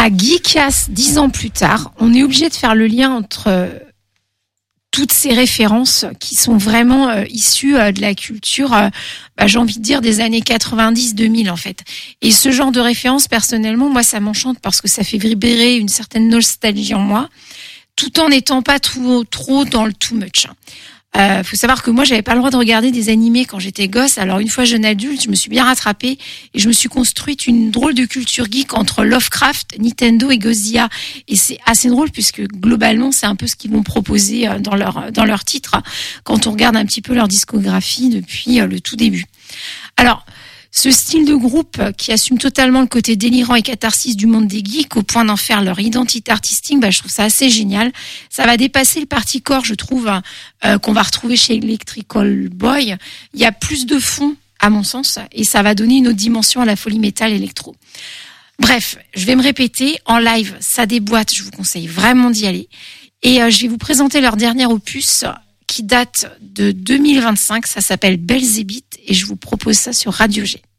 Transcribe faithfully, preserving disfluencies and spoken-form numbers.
à Geekas, dix ans plus tard, on est obligé de faire le lien entre euh, toutes ces références qui sont vraiment euh, issues euh, de la culture, euh, bah, j'ai envie de dire des années quatre-vingt-dix deux mille en fait. Et ce genre de références, personnellement, moi, ça m'enchante parce que ça fait vibrer une certaine nostalgie en moi, tout en n'étant pas trop, trop dans le too much. Euh, faut savoir que moi, j'avais pas le droit de regarder des animés quand j'étais gosse. Alors, une fois jeune adulte, je me suis bien rattrapée et je me suis construite une drôle de culture geek entre Lovecraft, Nintendo et Gozia. Et c'est assez drôle puisque globalement, c'est un peu ce qu'ils vont proposer dans leur, dans leur titre quand on regarde un petit peu leur discographie depuis le tout début. Alors, ce style de groupe qui assume totalement le côté délirant et catharsis du monde des geeks au point d'en faire leur identité artistique, bah, je trouve ça assez génial. Ça va dépasser le party-core, je trouve, euh, qu'on va retrouver chez Electrical Boy. Il y a plus de fond, à mon sens, et ça va donner une autre dimension à la folie métal électro. Bref, je vais me répéter, en live, ça déboîte, je vous conseille vraiment d'y aller. Et euh, je vais vous présenter leur dernier opus qui date de deux mille vingt-cinq, ça s'appelle Belzébuth et je vous propose ça sur Radio G.